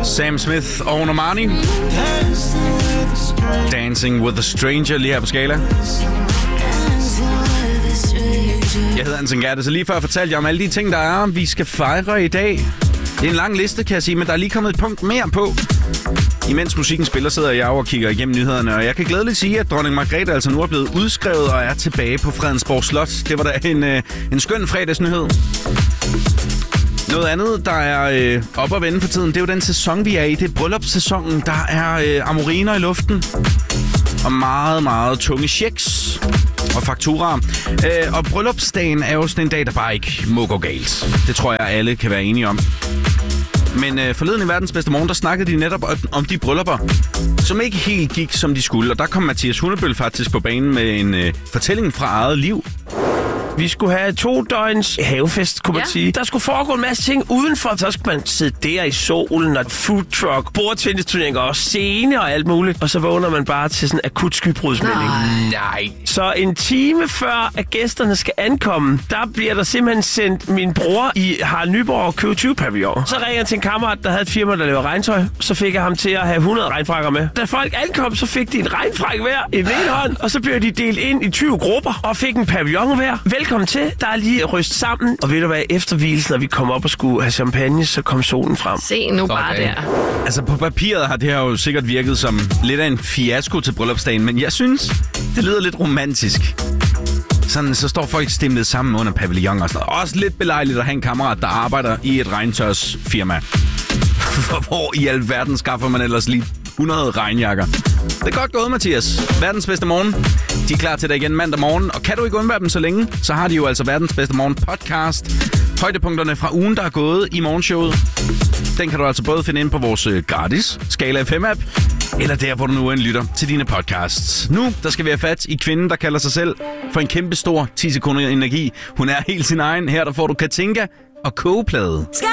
Sam Smith og Normani. Dancing with a Stranger lige her på Skala. Jeg hedder Anton Gerte, så lige før jeg fortalte jer om alle de ting, der er, vi skal fejre i dag. Det er en lang liste, kan jeg sige, men der er lige kommet et punkt mere på. Imens musikken spiller, sidder jeg og kigger igennem nyhederne, og jeg kan glædeligt sige, at dronning Margrethe altså nu er blevet udskrevet og er tilbage på Fredensborg Slot. Det var da en skøn fredagsnyhed. Noget andet, der er op og vende for tiden, det er jo den sæson, vi er i. Det er bryllupssæsonen. Der er amoriner i luften og meget, meget tunge checks og fakturaer. Og bryllupsdagen er jo sådan en dag, der bare ikke må gå galt. Det tror jeg, alle kan være enige om. Men forleden i Verdens Bedste Morgen, der snakkede de netop om de bryllupper, som ikke helt gik, som de skulle. Og der kom Mathias Hundebøl faktisk på banen med en fortælling fra eget liv. Vi skulle have 2 døgns havefest, kunne man sige. Der skulle foregå en masse ting udenfor. Så skulle man sidde der i solen og food truck, bordtennisturneringer og scene og alt muligt. Og så vågner man bare til sådan en akut skybrudsmelding. Nej. Så en time før, at gæsterne skal ankomme, der bliver der simpelthen sendt min bror i Harald Nyborg Q20-pavillon. Så ringer jeg til en kammerat, der havde et firma, der laver regntøj. Så fik jeg ham til at have 100 regnfrakker med. Da folk ankom, så fik de en regnfrak hver i den ene hånd, og så blev de delt ind i 20 grupper og fik en pavillon hver. Velkommen til. Der er lige ryst sammen. Og ved du hvad, efter hvilesen, når vi kom op og skulle have champagne, så kom solen frem. Se nu bare der. Altså på papiret har det her jo sikkert virket som lidt af en fiasko til bryllupsdagen, men jeg synes, det lyder lidt romantisk. Sådan, så står folk stimlet sammen under pavillon og sådan noget. Også lidt belejligt at have en kammerat, der arbejder i et regntørsfirma. Hvor i alverden skaffer man ellers lige 100 regnjakker. Det er godt gået, Mathias. Verdens Bedste Morgen. De er klar til dig igen mandag morgen. Og kan du ikke undvære dem så længe, så har de jo altså Verdens Bedste Morgen podcast. Højdepunkterne fra ugen, der er gået i morgenshowet. Den kan du altså både finde ind på vores gratis Skala FM-app, eller der, hvor du nu lytter til dine podcasts. Nu, der skal vi have fat i kvinden, der kalder sig selv for en kæmpe stor 10 sekunder energi. Hun er helt sin egen. Her der får du Katinka og Kogeplade.